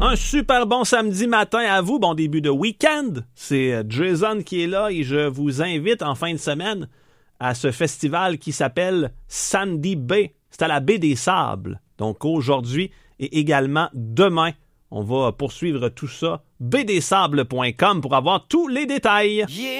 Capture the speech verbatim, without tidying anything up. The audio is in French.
Un super bon samedi matin à vous, bon début de week-end. C'est Jason qui est là et je vous invite en fin de semaine à ce festival qui s'appelle Sandy Bay. C'est à la baie des Sables. Donc aujourd'hui et également demain, on va poursuivre tout ça. baie des sables point com pour avoir tous les détails. Yeah.